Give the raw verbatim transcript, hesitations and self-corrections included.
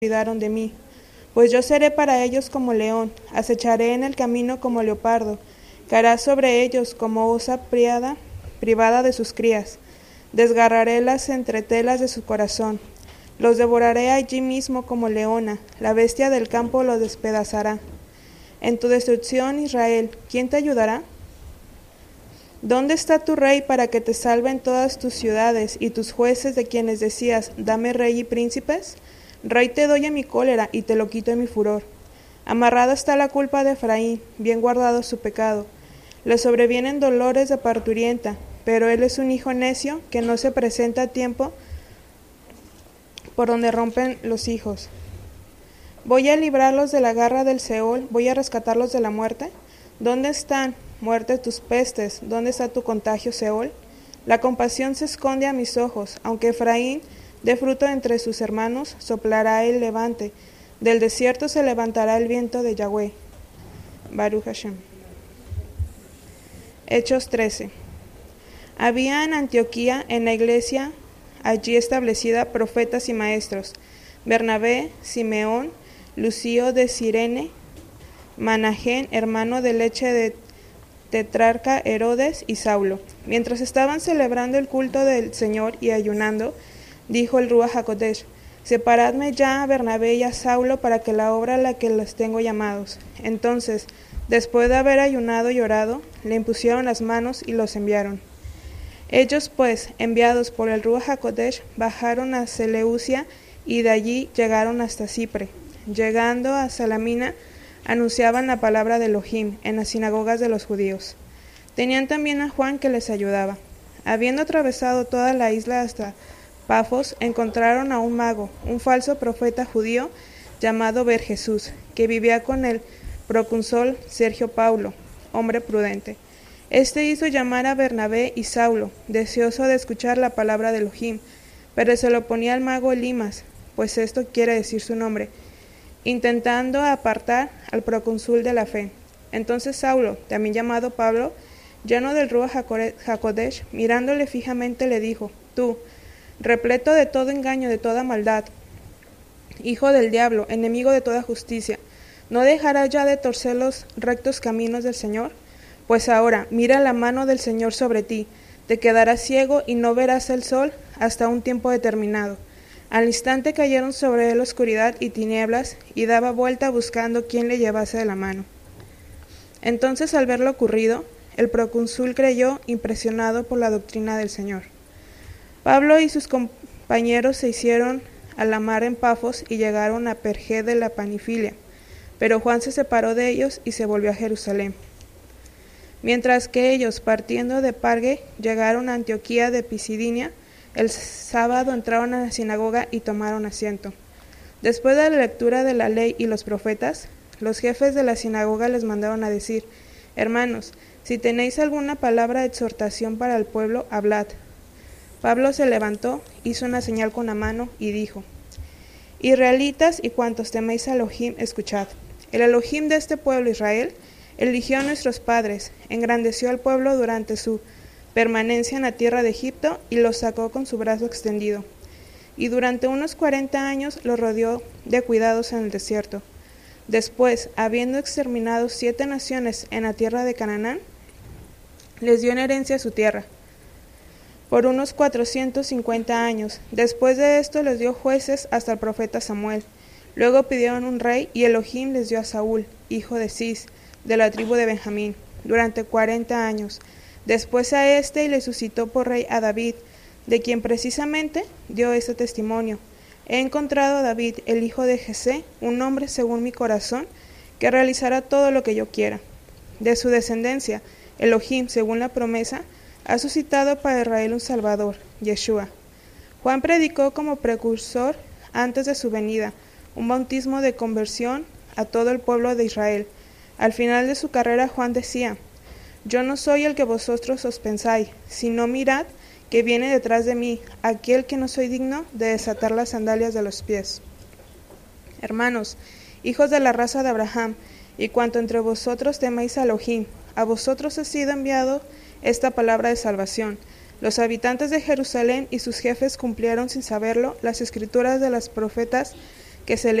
olvidaron de mí. Pues yo seré para ellos como león, acecharé en el camino como leopardo, caerá sobre ellos como osa priada, privada de sus crías. Desgarraré las entretelas de su corazón, los devoraré allí mismo como leona, la bestia del campo los despedazará. En tu destrucción, Israel, ¿quién te ayudará? ¿Dónde está tu rey para que te salven todas tus ciudades y tus jueces de quienes decías, dame rey y príncipes? Rey te doy en mi cólera y te lo quito en mi furor. Amarrada está la culpa de Efraín, bien guardado su pecado. Le sobrevienen dolores de parturienta, pero él es un hijo necio que no se presenta a tiempo por donde rompen los hijos. ¿Voy a librarlos de la garra del Seol? ¿Voy a rescatarlos de la muerte? ¿Dónde están, muerte, tus pestes? ¿Dónde está tu contagio, Seol? La compasión se esconde a mis ojos, aunque Efraín dé fruto entre sus hermanos, soplará el levante, del desierto se levantará el viento de Yahweh. Baruch Hashem. Hechos trece. Había en Antioquía, en la iglesia allí establecida, profetas y maestros: Bernabé, Simeón, Lucio de Cirene, Manahén, hermano de leche de tetrarca Herodes, y Saulo. Mientras estaban celebrando el culto del Señor y ayunando, dijo el Ruach HaKodesh: separadme ya a Bernabé y a Saulo para que la obra a la que los tengo llamados. Entonces, después de haber ayunado y orado, le impusieron las manos y los enviaron. Ellos pues, enviados por el Ruach HaKodesh, bajaron a Seleucia y de allí llegaron hasta Cipre. Llegando a Salamina, anunciaban la palabra de Elohim en las sinagogas de los judíos. Tenían también a Juan que les ayudaba. Habiendo atravesado toda la isla hasta Pafos, encontraron a un mago, un falso profeta judío llamado Ber Jesús, que vivía con el procónsul Sergio Paulo, hombre prudente. Este hizo llamar a Bernabé y Saulo, deseoso de escuchar la palabra de Elohim, pero se lo oponía al mago Elimas, pues esto quiere decir su nombre, intentando apartar al procónsul de la fe. Entonces Saulo, también llamado Pablo, lleno del Ruach HaKodesh, mirándole fijamente le dijo: Tú, repleto de todo engaño, de toda maldad, hijo del diablo, enemigo de toda justicia, ¿no dejarás ya de torcer los rectos caminos del Señor? Pues ahora, mira la mano del Señor sobre ti, te quedarás ciego y no verás el sol hasta un tiempo determinado. Al instante cayeron sobre él oscuridad y tinieblas, y daba vuelta buscando quién le llevase de la mano. Entonces, al ver lo ocurrido, el procónsul creyó, impresionado por la doctrina del Señor. Pablo y sus compañeros se hicieron a la mar en Pafos y llegaron a Perge de la Panifilia, pero Juan se separó de ellos y se volvió a Jerusalén. Mientras que ellos, partiendo de Parge, llegaron a Antioquía de Pisidinia, el sábado entraron a la sinagoga y tomaron asiento. Después de la lectura de la ley y los profetas, los jefes de la sinagoga les mandaron a decir: Hermanos, si tenéis alguna palabra de exhortación para el pueblo, hablad. Pablo se levantó, hizo una señal con la mano y dijo: Israelitas y cuantos teméis a Elohim, escuchad. El Elohim de este pueblo Israel eligió a nuestros padres, engrandeció al pueblo durante su permanencia en la tierra de Egipto y los sacó con su brazo extendido. Y durante unos cuarenta años los rodeó de cuidados en el desierto. Después, habiendo exterminado siete naciones en la tierra de Canaán, les dio en herencia su tierra por unos cuatrocientos cincuenta años. Después de esto les dio jueces hasta el profeta Samuel. Luego pidieron un rey y Elohim les dio a Saúl, hijo de Cis, de la tribu de Benjamín, durante cuarenta años. Después a este y le suscitó por rey a David, de quien precisamente dio este testimonio: He encontrado a David, el hijo de Jesé, un hombre según mi corazón, que realizará todo lo que yo quiera. De su descendencia, Elohim, según la promesa, ha suscitado para Israel un Salvador, Yeshua. Juan predicó como precursor antes de su venida, un bautismo de conversión a todo el pueblo de Israel. Al final de su carrera, Juan decía: Yo no soy el que vosotros os pensáis, sino mirad que viene detrás de mí, aquel que no soy digno de desatar las sandalias de los pies. Hermanos, hijos de la raza de Abraham, y cuanto entre vosotros teméis a Elohim, a vosotros ha sido enviado esta palabra de salvación. Los habitantes de Jerusalén y sus jefes cumplieron sin saberlo las escrituras de los profetas que se